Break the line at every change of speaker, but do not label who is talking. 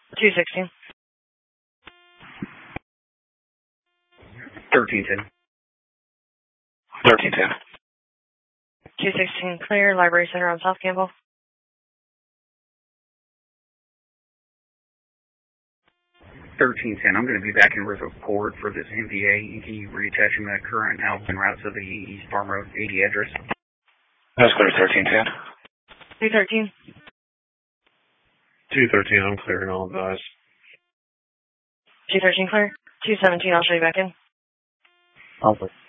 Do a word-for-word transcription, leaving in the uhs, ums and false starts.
two sixteen.
thirteen ten.
thirteen ten.
two sixteen clear, Library Center on South Campbell.
thirteen ten. I'm going to be back in Riverport for this M V A. Can you reattach him that current now en route to the East Farm Road eighty address?
That's clear, thirteen ten.
two thirteen.
two thirteen, I'm clearing all guys.
two thirteen clear. two seventeen, I'll show you back in.
I'll